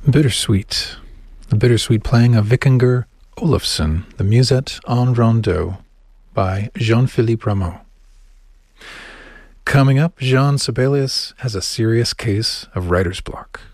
Bittersweet. The bittersweet playing of Vikingur Olafsson, the Musette en Rondeau by Jean-Philippe Rameau. Coming up, Jean Sibelius has a serious case of writer's block.